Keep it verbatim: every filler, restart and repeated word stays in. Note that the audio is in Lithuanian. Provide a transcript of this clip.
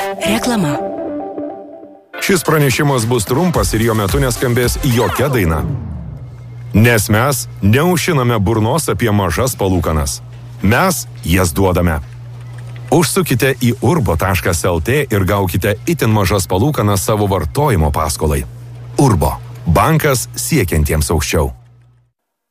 Reklama. Šis pranešimas bus trumpas ir jo metu neskambės jokia daina. Nes mes neužšiname burnos apie mažas palūkanas. Mes jas duodame. Užsukite į urbo taškas lt ir gaukite itin mažas palūkanas savo vartojimo paskolai. Urbo. Bankas siekiantiems aukščiau.